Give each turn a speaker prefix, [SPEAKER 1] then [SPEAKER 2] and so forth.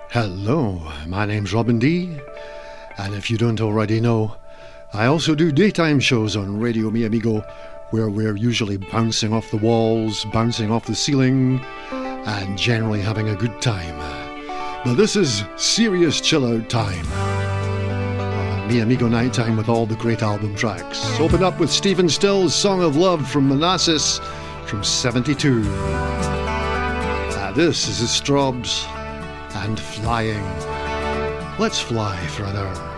[SPEAKER 1] Hello, my name's Robin D, and if you don't already know, I also do daytime shows on Radio Mi Amigo, where we're usually bouncing off the walls, bouncing off the ceiling, and generally having a good time. But this is serious chill-out time. Mi Amigo Nighttime with all the great album tracks. Open up with Stephen Still's Song of Love from Manassas from 72. This is the Strawbs and Flying. Let's fly for an hour.